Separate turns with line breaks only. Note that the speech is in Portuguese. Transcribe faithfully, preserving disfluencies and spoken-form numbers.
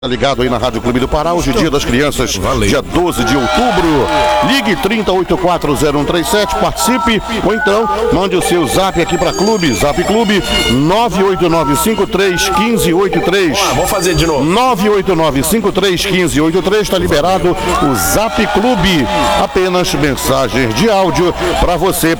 Ligado aí na Rádio Clube do Pará, hoje dia das crianças,
Valeu.
dia doze de outubro. Ligue trinta, oitenta e quatro, zero um trinta e sete, participe, ou então mande o seu zap aqui para Clube, Zap Clube nove oito nove cinco três um cinco oito três.
Ah, vou fazer de novo.
nove oito nove cinco três um cinco oito três, está liberado o Zap Clube. Apenas mensagens de áudio para você